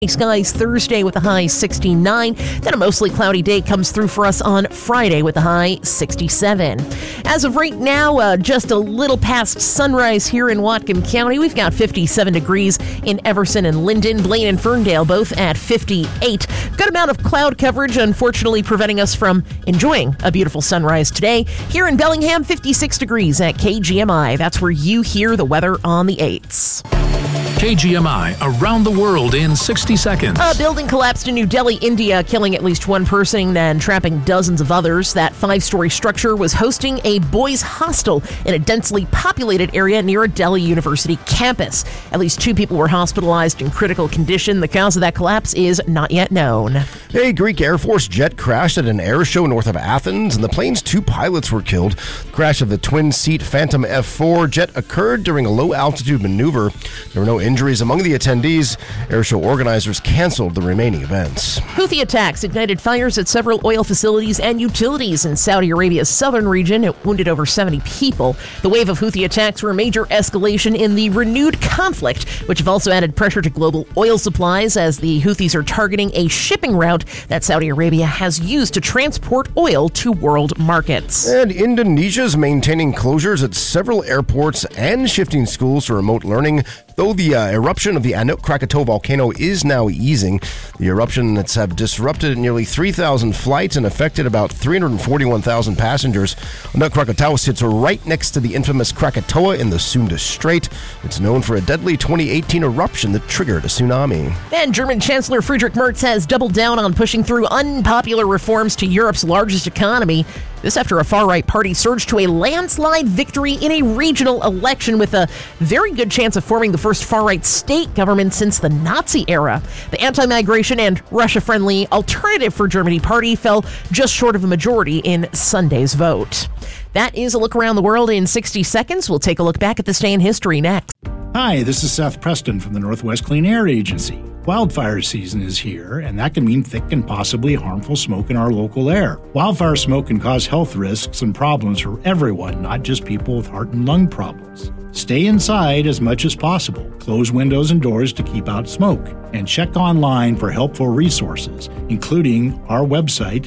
Skies Thursday with a high 69. Then a mostly cloudy day comes through for us on Friday with a high 67. As of right now, just a little past sunrise here in Whatcom County. We've got 57 degrees in Everson and Linden, Blaine and Ferndale, both at 58. Good amount of cloud coverage, unfortunately preventing us from enjoying a beautiful sunrise today. Here in Bellingham, 56 degrees at KGMI. That's where you hear the weather on the 8s. KGMI around the world in 60 seconds. A building collapsed in New Delhi, India, killing at least one person and trapping dozens of others. That 5-story structure was hosting a boys' hostel in a densely populated area near a Delhi University campus. At least 2 people were hospitalized in critical condition. The cause of that collapse is not yet known. A Greek Air Force jet crashed at an air show north of Athens, and the plane's 2 pilots were killed. The crash of the twin-seat Phantom F4 jet occurred during a low-altitude maneuver. There were no injuries among the attendees. Airshow organizers canceled the remaining events. Houthi attacks ignited fires at several oil facilities and utilities in Saudi Arabia's southern region. It wounded over 70 people. The wave of Houthi attacks were a major escalation in the renewed conflict, which have also added pressure to global oil supplies as the Houthis are targeting a shipping route that Saudi Arabia has used to transport oil to world markets. And Indonesia's maintaining closures at several airports and shifting schools to remote learning. Though the eruption of the Anak Krakatau volcano is now easing, the eruptions have disrupted nearly 3,000 flights and affected about 341,000 passengers. Anak Krakatau sits right next to the infamous Krakatoa in the Sunda Strait. It's known for a deadly 2018 eruption that triggered a tsunami. And German Chancellor Friedrich Merz has doubled down on pushing through unpopular reforms to Europe's largest economy. This after a far-right party surged to a landslide victory in a regional election with a very good chance of forming the first far-right state government since the Nazi era. The anti-migration and Russia-friendly Alternative for Germany party fell just short of a majority in Sunday's vote. That is a look around the world in 60 seconds. We'll take a look back at this day in history next. Hi, this is Seth Preston from the Northwest Clean Air Agency. Wildfire season is here, and that can mean thick and possibly harmful smoke in our local air. Wildfire smoke can cause health risks and problems for everyone, not just people with heart and lung problems. Stay inside as much as possible. Close windows and doors to keep out smoke. And check online for helpful resources, including our website,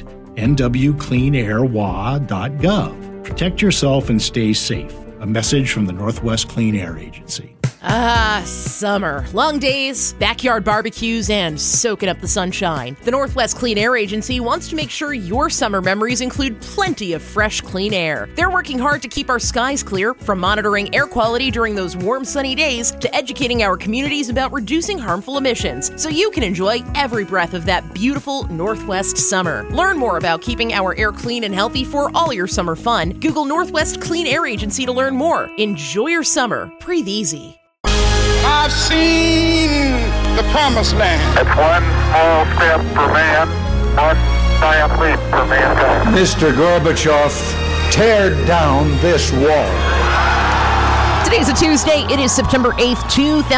nwcleanairwa.gov. Protect yourself and stay safe. A message from the Northwest Clean Air Agency. Summer. Long days, backyard barbecues, and soaking up the sunshine. The Northwest Clean Air Agency wants to make sure your summer memories include plenty of fresh, clean air. They're working hard to keep our skies clear, from monitoring air quality during those warm, sunny days to educating our communities about reducing harmful emissions, so you can enjoy every breath of that beautiful Northwest summer. Learn more about keeping our air clean and healthy for all your summer fun. Google Northwest Clean Air Agency to learn more. Enjoy your summer. Breathe easy. I've seen the promised land. It's one small step for man, one giant leap for mankind. Mr. Gorbachev, tear down this wall. Today's a Tuesday. It is September 8th,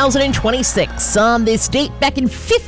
2026. On this date, back in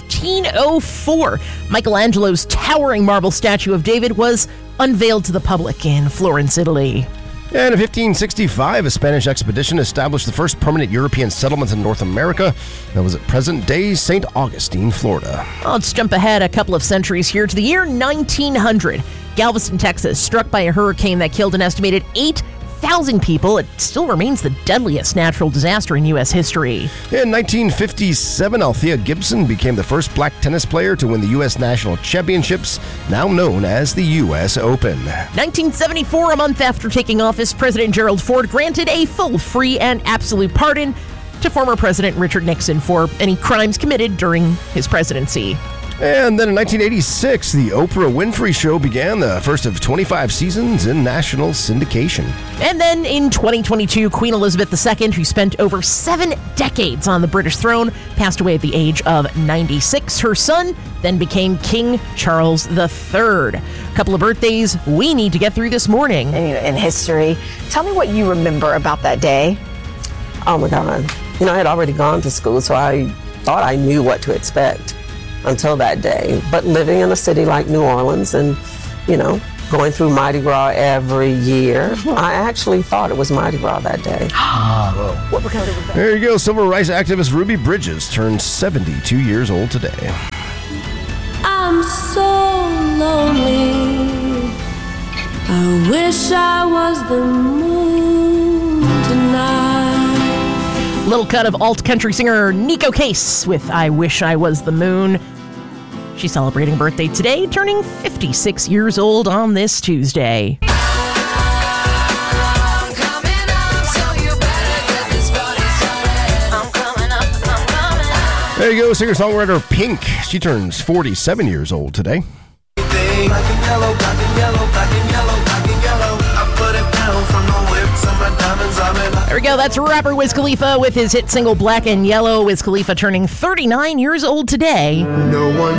1504, Michelangelo's towering marble statue of David was unveiled to the public in Florence, Italy. And in 1565, a Spanish expedition established the first permanent European settlement in North America. That was at present-day St. Augustine, Florida. Let's jump ahead a couple of centuries here to the year 1900. Galveston, Texas, struck by a hurricane that killed an estimated 8,000 people. It still remains the deadliest natural disaster in U.S. history. In 1957, Althea Gibson became the first black tennis player to win the U.S. National Championships, now known as the U.S. Open. 1974, a month after taking office, President Gerald Ford granted a full, free, and absolute pardon to former President Richard Nixon for any crimes committed during his presidency. And then in 1986, the Oprah Winfrey Show began, the first of 25 seasons in national syndication. And then in 2022, Queen Elizabeth II, who spent over 7 decades on the British throne, passed away at the age of 96. Her son then became King Charles III. A couple of birthdays we need to get through this morning. In history, tell me what you remember about that day. Oh my God. I had already gone to school, so I thought I knew what to expect until that day. But living in a city like New Orleans and, going through Mardi Gras every year. I actually thought it was Mardi Gras that day. There you go. Civil rights activist Ruby Bridges turned 72 years old today. I'm so lonely. I wish I was the moon tonight. Little cut of alt country singer Nico Case with I Wish I Was the Moon. She's celebrating birthday today, turning 56 years old on this Tuesday. There you go, singer-songwriter Pink. She turns 47 years old today. There we go, that's rapper Wiz Khalifa with his hit single Black and Yellow. Wiz Khalifa turning 39 years old today. No one